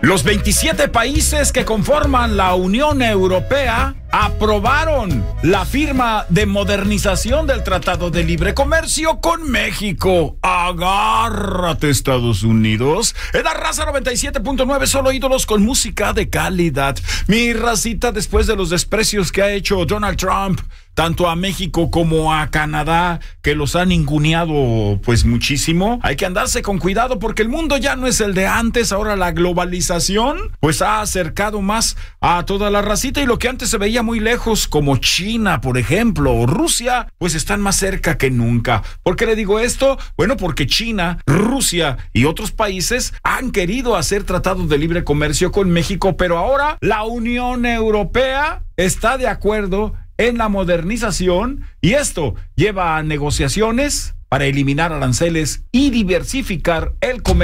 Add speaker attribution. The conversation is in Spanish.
Speaker 1: Los 27 países que conforman la Unión Europea aprobaron la firma de modernización del Tratado de Libre Comercio con México. Agárrate, Estados Unidos. En la raza 97.9, solo ídolos con música de calidad. Mi racita, después de los desprecios que ha hecho Donald Trump, tanto a México como a Canadá, que los han ninguneado pues muchísimo, hay que andarse con cuidado porque el mundo ya no es el de antes. Ahora la globalización pues ha acercado más a toda la racita, y lo que antes se veía muy lejos, como China, por ejemplo, o Rusia, pues están más cerca que nunca. ¿Por qué le digo esto? Bueno, porque China, Rusia y otros países han querido hacer tratados de libre comercio con México, pero ahora la Unión Europea está de acuerdo en la modernización, y esto lleva a negociaciones para eliminar aranceles y diversificar el comercio